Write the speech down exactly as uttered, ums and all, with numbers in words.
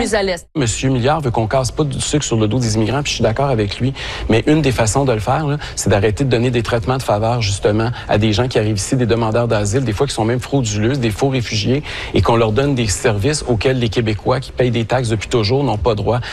plus à l'est. Monsieur Milliard veut qu'on casse pas du sucre sur le dos des immigrants, puis je suis d'accord avec lui. Mais une des façons de le faire, là, c'est d'arrêter de donner des traitements de faveur, justement, à des gens qui arrivent ici, des demandeurs d'asile, des fois qui sont même frauduleux, des faux réfugiés, et qu'on leur donne des services auxquels les Québécois qui payent des taxes depuis toujours n'ont pas droit.